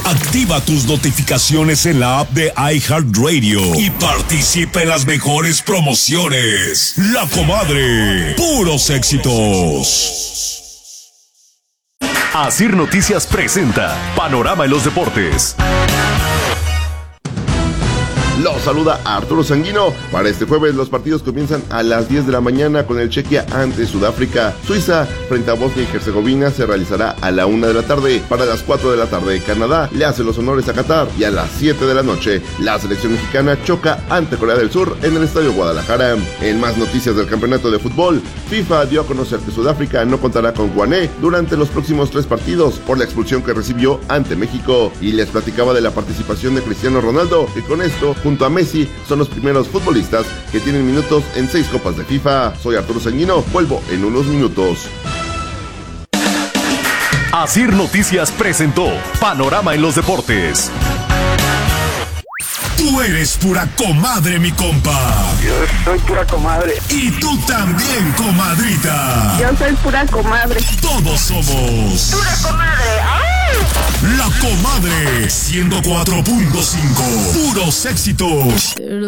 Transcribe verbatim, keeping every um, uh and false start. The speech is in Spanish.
Activa tus notificaciones en la app de iHeartRadio y participa en las mejores promociones. La Comadre, puros éxitos. Asir Noticias presenta Panorama en los Deportes. Los saluda Arturo Sanguino. Para este jueves los partidos comienzan a las diez de la mañana con el Chequia ante Sudáfrica. Suiza frente a Bosnia y Herzegovina se realizará a la una de la tarde. Para las cuatro de la tarde Canadá le hace los honores a Qatar. Y a las siete de la noche la selección mexicana choca ante Corea del Sur en el Estadio Guadalajara. En más noticias del campeonato de fútbol, FIFA dio a conocer que Sudáfrica no contará con Guané durante los próximos tres partidos por la expulsión que recibió ante México. Y les platicaba de la participación de Cristiano Ronaldo, que con esto junto a Messi son los primeros futbolistas que tienen minutos en seis copas de FIFA. Soy Arturo Sanguino, vuelvo en unos minutos. Asir Noticias presentó Panorama en los Deportes. Tú eres pura comadre, mi compa. Yo soy pura comadre. Y tú también, comadrita. Yo soy pura comadre. Todos somos Pura comadre. ¡Ay! La Comadre ciento cuatro punto cinco. Puros éxitos.